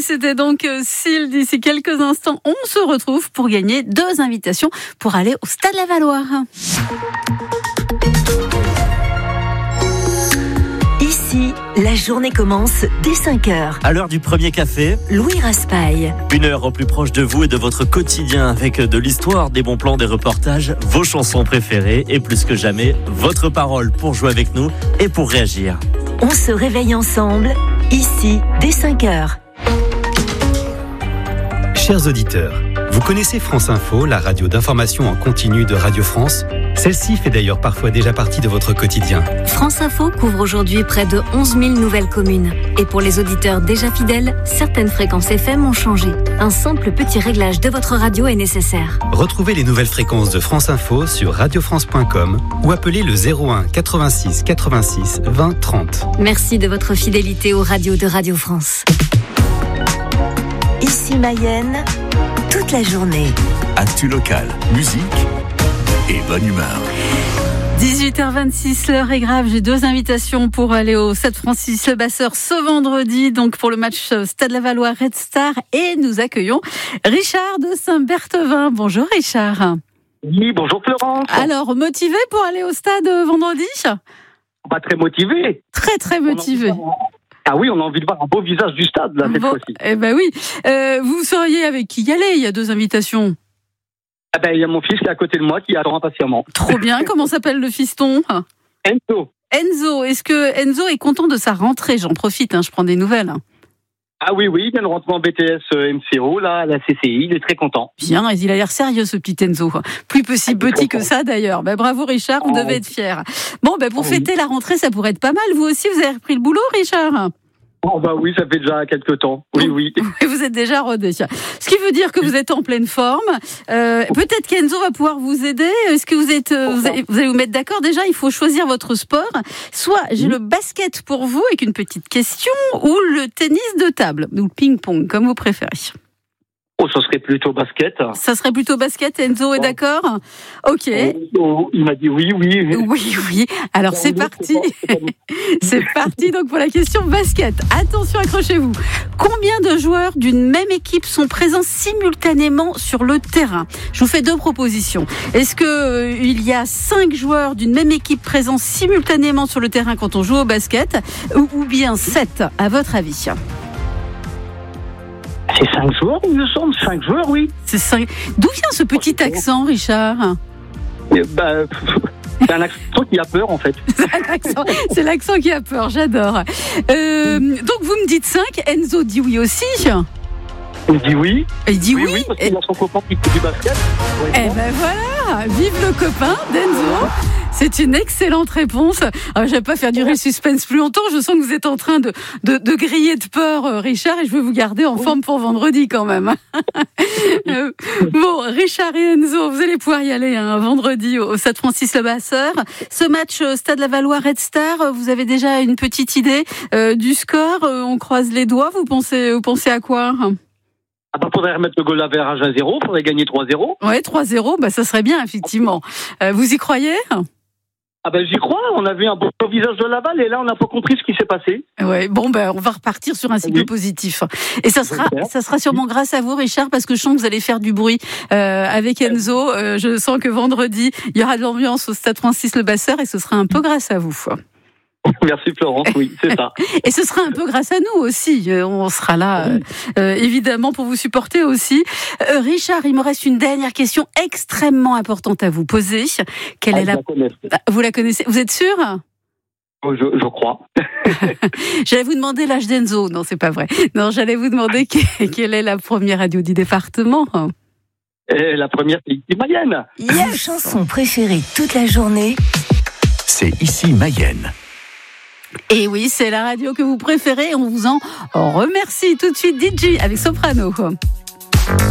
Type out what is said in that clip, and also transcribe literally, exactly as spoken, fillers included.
c'était donc Syl. D'ici quelques instants, on se retrouve pour gagner deux invitations pour aller au Stade Lavalloire. Ici, la journée commence dès cinq heures. À l'heure du premier café, Louis Raspail. Une heure au plus proche de vous et de votre quotidien avec de l'histoire, des bons plans, des reportages, vos chansons préférées et plus que jamais, votre parole pour jouer avec nous et pour réagir. On se réveille ensemble, ici, dès cinq heures. Chers auditeurs, vous connaissez France Info, la radio d'information en continu de Radio France ? Celle-ci fait d'ailleurs parfois déjà partie de votre quotidien. France Info couvre aujourd'hui près de onze mille nouvelles communes. Et pour les auditeurs déjà fidèles, certaines fréquences F M ont changé. Un simple petit réglage de votre radio est nécessaire. Retrouvez les nouvelles fréquences de France Info sur radio france point com ou appelez le zéro un quatre-vingt-six quatre-vingt-six vingt trente. Merci de votre fidélité aux radios de Radio France. Ici Mayenne, toute la journée. Actu locale, musique et bonne humeur. dix-huit heures vingt-six, l'heure est grave. J'ai deux invitations pour aller au Stade Francis Levasseur ce vendredi, donc pour le match Stade Lavallois Red Star. Et nous accueillons Richard de Saint-Berthevin. Bonjour Richard. Oui, bonjour Florence. Alors, motivé pour aller au stade vendredi ? Pas très motivé. Très très motivé. Ah oui, on a envie de voir un beau visage du stade là, cette bon, fois-ci. Eh ben oui. Euh, vous sauriez avec qui y aller ? Il y a deux invitations. Ah ben, il y a mon fils qui est à côté de moi qui attend impatiemment. Trop bien. Comment s'appelle le fiston ? Enzo. Enzo. Est-ce que Enzo est content de sa rentrée ? J'en profite, hein, je prends des nouvelles. Ah oui, oui, il vient de rentrer en B T S M C O, là, à la C C I, il est très content. Bien, il a l'air sérieux ce petit Enzo. Plus possible petit que ça d'ailleurs. Ben, bravo Richard, vous oh. devez être fier. Bon, ben, pour oh, fêter oui. la rentrée, ça pourrait être pas mal. Vous aussi, vous avez repris le boulot, Richard ? Oh bah oui, ça fait déjà quelques temps. Oui, oui. Vous êtes déjà rodé. Ce qui veut dire que vous êtes en pleine forme. Euh, peut-être qu'Enzo va pouvoir vous aider. Est-ce que vous êtes, vous allez, vous allez vous mettre d'accord ? Déjà, il faut choisir votre sport. Soit j'ai le basket pour vous avec une petite question, ou le tennis de table, ou le ping-pong, comme vous préférez. Oh, ça serait plutôt basket. Ça serait plutôt basket, Enzo est oh. d'accord ? Ok. Oh, oh, il m'a dit oui, oui. Oui, oui. Alors c'est parti. C'est parti donc pour la question basket. Attention, accrochez-vous. Combien de joueurs d'une même équipe sont présents simultanément sur le terrain ? Je vous fais deux propositions. Est-ce que euh, il y a cinq joueurs d'une même équipe présents simultanément sur le terrain quand on joue au basket, ou, ou bien sept, à votre avis ? C'est cinq joueurs, il me semble. Cinq joueurs, oui. C'est cinq. D'où vient ce petit accent, Richard ? Bah, c'est un accent qui a peur, en fait. C'est l'accent, c'est l'accent qui a peur, j'adore. Euh, donc, vous me dites cinq. Enzo dit oui aussi. Il dit oui. Il dit oui. Oui, oui parce qu'il a son copain qui fait du basket. Ouais, eh bon. ben voilà, vive le copain d'Enzo. C'est une excellente réponse. Alors, je vais pas faire durer le suspense plus longtemps. Je sens que vous êtes en train de, de, de griller de peur, Richard, et je veux vous garder en forme pour vendredi quand même. euh, bon, Richard et Enzo, vous allez pouvoir y aller hein, vendredi au Stade Francis Levasseur. Ce match Stade Lavallois Red Star, vous avez déjà une petite idée euh, du score. Euh, on croise les doigts. Vous pensez, vous pensez à quoi ? Ah bah, faudrait remettre le goal average à zéro, faudrait gagner trois zéro. Ouais, trois zéro, bah, ça serait bien, effectivement. Euh, vous y croyez ? Ah ben j'y crois, on a vu un beau visage de Laval et là on n'a pas compris ce qui s'est passé. Ouais, bon ben on va repartir sur un cycle oui. positif. Et ça sera, ça sera sûrement grâce à vous, Richard, parce que je sens que vous allez faire du bruit euh, avec Enzo. Euh, je sens que vendredi il y aura de l'ambiance au Stade Francis Levasseur et ce sera un peu grâce à vous. Merci Florence, oui, c'est ça. Et ce sera un peu grâce à nous aussi. On sera là, euh, euh, évidemment, pour vous supporter aussi. Euh, Richard, il me reste une dernière question extrêmement importante à vous poser. Quelle ah, est la... la... Vous la connaissez ? Vous êtes sûr ? Je, je crois. J'allais vous demander l'âge d'Enzo. Non, c'est pas vrai. Non, j'allais vous demander quelle est la première radio du département. Et la première, c'est ici Mayenne. La chanson préférée toute la journée, c'est ici Mayenne. Et oui, c'est la radio que vous préférez. On vous en remercie tout de suite. D J avec Soprano.